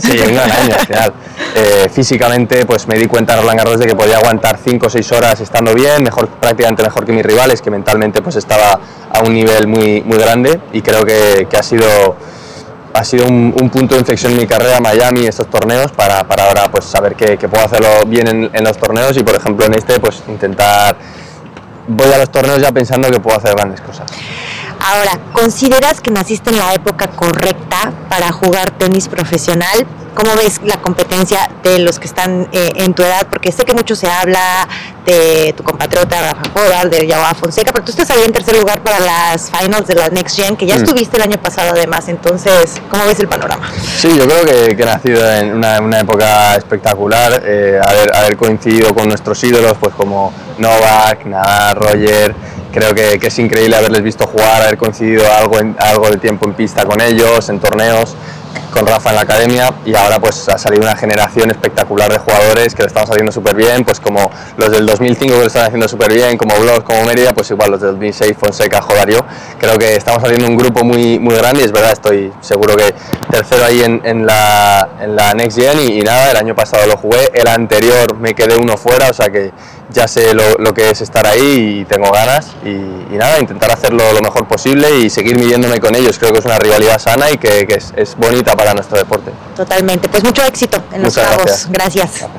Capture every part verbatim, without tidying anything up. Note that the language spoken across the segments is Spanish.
Sí, un gran año al final. Eh, físicamente pues me di cuenta en Roland Garros de que podía aguantar cinco o seis horas estando bien, mejor, prácticamente mejor que mis rivales, que mentalmente pues estaba a un nivel muy, muy grande, y creo que, que ha sido, ha sido un, un punto de inflexión en mi carrera, Miami, estos torneos, para, para ahora pues saber que, que puedo hacerlo bien en, en los torneos, y por ejemplo en este pues intentar, voy a los torneos ya pensando que puedo hacer grandes cosas. Ahora, ¿consideras que naciste en la época correcta para jugar tenis profesional? ¿Cómo ves la competencia de los que están eh, en tu edad? Porque sé que mucho se habla de tu compatriota Rafa Nadal, de Joao Fonseca, pero tú estás ahí en tercer lugar para las finals de la Next Gen, que ya mm. estuviste el año pasado además. Entonces, ¿cómo ves el panorama? Sí, yo creo que, que he nacido en una, una época espectacular, eh, haber, haber coincidido con nuestros ídolos, pues como Novak, Nadal, Roger. Creo que, que es increíble haberles visto jugar, haber coincidido algo, en, algo de tiempo en pista con ellos, en torneos, con Rafa en la academia, y ahora pues ha salido una generación espectacular de jugadores que lo estamos haciendo súper bien, pues como los del dos mil cinco que lo están haciendo súper bien, como Bloch, como Mérida, pues igual los del dos mil seis, Fonseca, Jodario. Creo que estamos haciendo un grupo muy, muy grande, y es verdad, estoy seguro que tercero ahí en, en, la, en la Next Gen, y, y nada, el año pasado lo jugué, el anterior me quedé uno fuera, o sea que ya sé lo, lo que es estar ahí y tengo ganas, y, y nada, intentar hacerlo lo mejor posible y seguir midiéndome con ellos. Creo que es una rivalidad sana y que, que es, es bonita para nuestro deporte. Totalmente, pues mucho éxito en los Cabos. Gracias. gracias.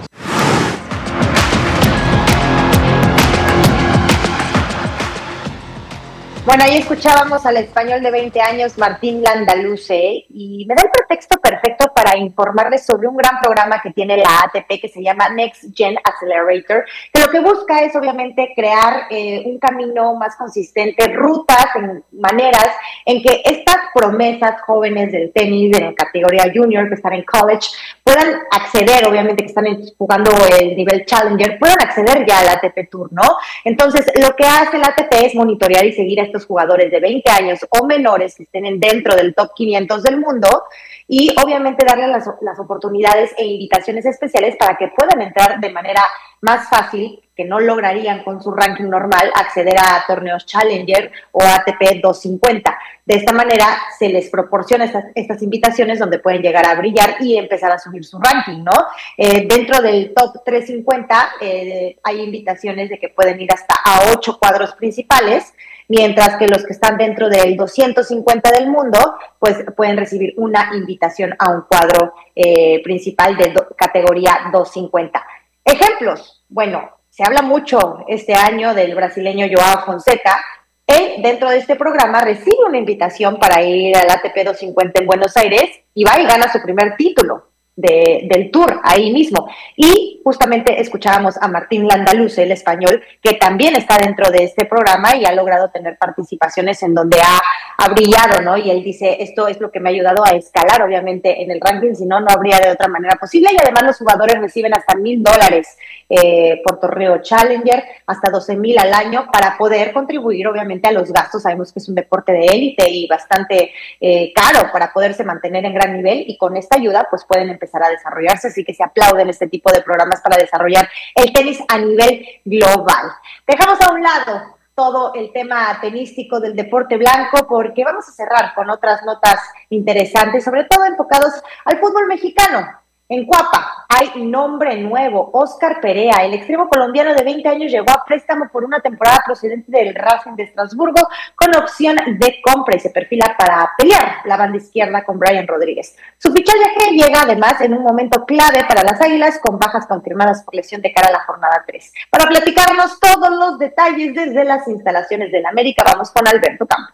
Bueno, ahí escuchábamos al español de veinte años, Martín Landaluce, y me da el pretexto perfecto para informarles sobre un gran programa que tiene la A T P que se llama Next Gen Accelerator, que lo que busca es obviamente crear eh, un camino más consistente, rutas, en, maneras en que estas promesas jóvenes del tenis de la categoría junior que están en college puedan acceder, obviamente que están jugando el nivel Challenger, puedan acceder ya al A T P Tour, ¿no? Entonces, lo que hace la A T P es monitorear y seguir a estos jugadores de veinte años o menores que estén dentro del top quinientos del mundo, y obviamente darles las, las oportunidades e invitaciones especiales para que puedan entrar de manera más fácil, que no lograrían con su ranking normal acceder a torneos Challenger o A T P doscientos cincuenta. De esta manera se les proporciona estas, estas invitaciones donde pueden llegar a brillar y empezar a subir su ranking, ¿no? Eh, dentro del top trescientos cincuenta eh, hay invitaciones de que pueden ir hasta a ocho cuadros principales, mientras que los que están dentro del doscientos cincuenta del mundo, pues pueden recibir una invitación a un cuadro eh, principal de do, categoría doscientos cincuenta. Ejemplos, bueno, se habla mucho este año del brasileño Joao Fonseca. Él, dentro de este programa, recibe una invitación para ir al A T P doscientos cincuenta en Buenos Aires, y va y gana su primer título de, del Tour ahí mismo. Y justamente escuchábamos a Martín Landaluce, el español, que también está dentro de este programa y ha logrado tener participaciones en donde ha, ha brillado, ¿no? Y él dice, esto es lo que me ha ayudado a escalar, obviamente, en el ranking, si no, no habría de otra manera posible. Y además los jugadores reciben hasta mil dólares eh, por torneo Challenger, hasta doce mil al año, para poder contribuir, obviamente, a los gastos. Sabemos que es un deporte de élite y bastante eh, caro para poderse mantener en gran nivel, y con esta ayuda, pues pueden empezar a desarrollarse, así que se aplauden este tipo de programas para desarrollar el tenis a nivel global. Dejamos a un lado todo el tema tenístico del deporte blanco, porque vamos a cerrar con otras notas interesantes, sobre todo enfocados al fútbol mexicano. En Cuapa hay nombre nuevo, Óscar Perea, el extremo colombiano de veinte años, llegó a préstamo por una temporada procedente del Racing de Estrasburgo con opción de compra y se perfila para pelear la banda izquierda con Brian Rodríguez. Su fichaje llega además en un momento clave para las Águilas, con bajas confirmadas por lesión de cara a la jornada tres. Para platicarnos todos los detalles desde las instalaciones del América, vamos con Alberto Campos.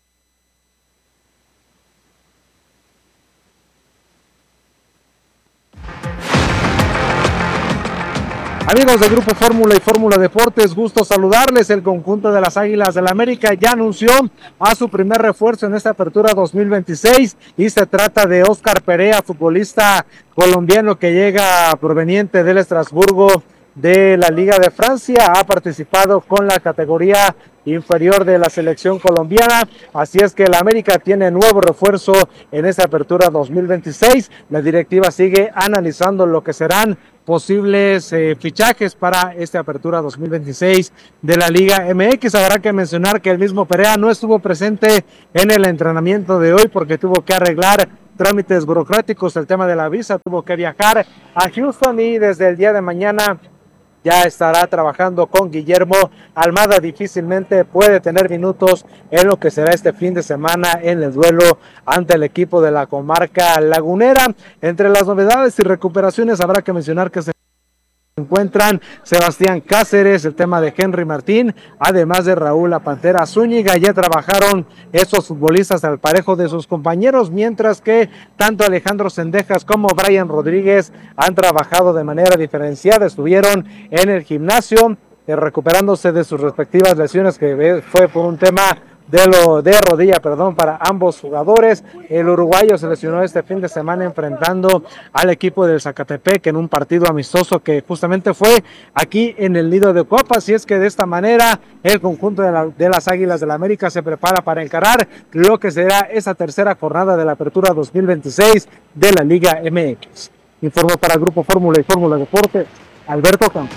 Amigos del Grupo Fórmula y Fórmula Deportes, gusto saludarles. El conjunto de las Águilas del América ya anunció a su primer refuerzo en esta apertura dos mil veintiséis, y se trata de Óscar Perea, futbolista colombiano que llega proveniente del Estrasburgo de la Liga de Francia. Ha participado con la categoría inferior de la selección colombiana, así es que el América tiene nuevo refuerzo en esta apertura dos mil veintiséis. La directiva sigue analizando lo que serán posibles eh, fichajes para esta apertura dos mil veintiséis de la Liga M X. Habrá que mencionar que el mismo Perea no estuvo presente en el entrenamiento de hoy porque tuvo que arreglar trámites burocráticos, el tema de la visa, tuvo que viajar a Houston y desde el día de mañana ya estará trabajando con Guillermo Almada. Difícilmente puede tener minutos en lo que será este fin de semana en el duelo ante el equipo de la comarca lagunera. Entre las novedades y recuperaciones habrá que mencionar que se encuentran Sebastián Cáceres, el tema de Henry Martín, además de Raúl La Pantera Zúñiga. Ya trabajaron esos futbolistas al parejo de sus compañeros, mientras que tanto Alejandro Cendejas como Brian Rodríguez han trabajado de manera diferenciada, estuvieron en el gimnasio eh, recuperándose de sus respectivas lesiones, que fue por un tema de lo de rodilla, perdón, para ambos jugadores. El uruguayo se lesionó este fin de semana enfrentando al equipo del Zacatepec en un partido amistoso que justamente fue aquí en el Nido de Copas, y es que de esta manera el conjunto de, la, de las Águilas del la América se prepara para encarar lo que será esa tercera jornada de la Apertura dos mil veintiséis de la Liga M X. Informó para Grupo Fórmula y Fórmula Deporte, Alberto Campos.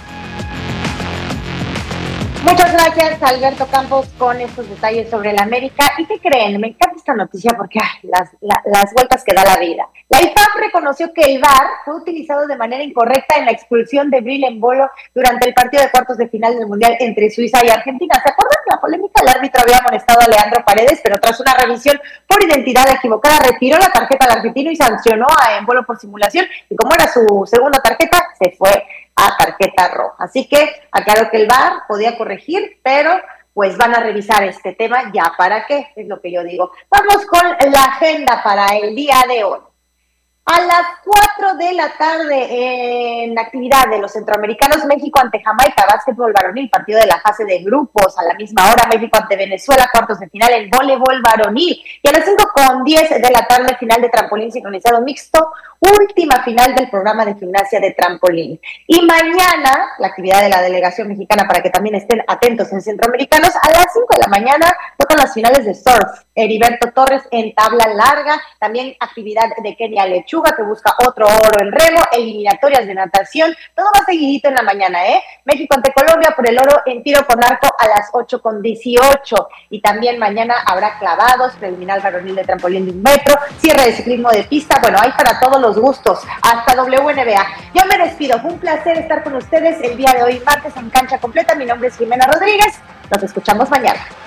Muchas gracias, Alberto Campos, con estos detalles sobre el América. ¿Y qué creen? Me encanta esta noticia porque ay, las, la, las vueltas que da la vida. La I F A B reconoció que el V A R fue utilizado de manera incorrecta en la expulsión de Bril Embolo durante el partido de cuartos de final del Mundial entre Suiza y Argentina. ¿Se acuerdan que la polémica? El árbitro había amonestado a Leandro Paredes, pero tras una revisión por identidad equivocada, retiró la tarjeta al argentino y sancionó a Embolo por simulación. Y como era su segunda tarjeta, se fue a tarjeta roja. Así que aclaró que el V A R podía corregir, pero pues van a revisar este tema ya para qué, es lo que yo digo. Vamos con la agenda para el día de hoy. A las cuatro de la tarde, en actividad de los centroamericanos, México ante Jamaica, básquetbol varonil, partido de la fase de grupos. A la misma hora, México ante Venezuela, cuartos de final en voleibol varonil. Y a las cinco con diez de la tarde, final de trampolín sincronizado mixto, última final del programa de gimnasia de trampolín. Y mañana, la actividad de la delegación mexicana, para que también estén atentos en centroamericanos, a las cinco de la mañana tocan las finales de surf. Heriberto Torres en tabla larga, también actividad de Kenia Lechuga, que busca otro oro en remo, eliminatorias de natación, todo va seguidito en la mañana, ¿eh? México ante Colombia por el oro en tiro con arco a las ocho con dieciocho, y también mañana habrá clavados, preliminar varonil de trampolín de un metro, cierre de ciclismo de pista, bueno, hay para todos los gustos, hasta W N B A. Yo me despido, fue un placer estar con ustedes el día de hoy, martes en Cancha Completa. Mi nombre es Jimena Rodríguez, nos escuchamos mañana.